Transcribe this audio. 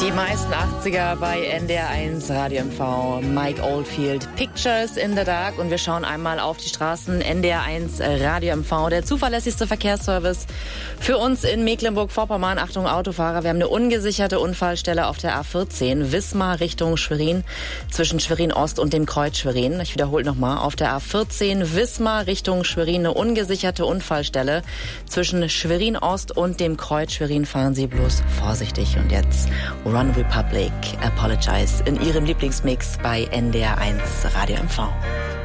Die meisten 80er bei NDR1 Radio MV. Mike Oldfield, Pictures in the Dark. Und wir schauen einmal auf die Straßen. NDR1 Radio MV, der zuverlässigste Verkehrsservice für uns in Mecklenburg-Vorpommern. Achtung, Autofahrer, wir haben eine ungesicherte Unfallstelle auf der A14, Wismar Richtung Schwerin, zwischen Schwerin-Ost und dem Kreuz Schwerin. Ich wiederhole nochmal, auf der A14, Wismar Richtung Schwerin, eine ungesicherte Unfallstelle zwischen Schwerin-Ost und dem Kreuz Schwerin. Fahren Sie bloß vorsichtig. Und jetzt One Republic, Apologize in Ihrem Lieblingsmix bei NDR1 Radio MV.